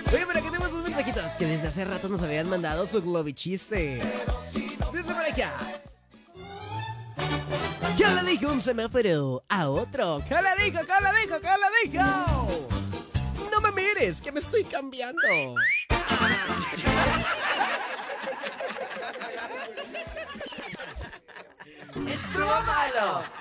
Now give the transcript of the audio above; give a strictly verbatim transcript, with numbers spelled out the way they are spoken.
Oye, pero aquí tenemos un mensajito que desde hace rato nos habían mandado su globichiste. Dice por acá. ¿Qué le dijo un semáforo a otro? ¿Qué le dijo? ¿Qué le dijo? ¿Qué le dijo? No me mires, que me estoy cambiando. ¡Estuvo malo!